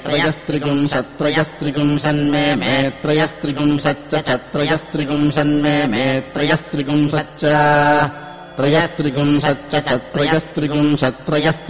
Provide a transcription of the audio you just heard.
त्रयस्त्रिपुंसन्मे मे त्रयस्त्रिपुंसच्च त्रयस्त्रिपुंसन्मे मे त्रयस्त्रिपुंसच्च त्रयस्त्रिपुंसच्च त्रयस्त्रिपुंसत्रयस्त्रिपुंसन्मे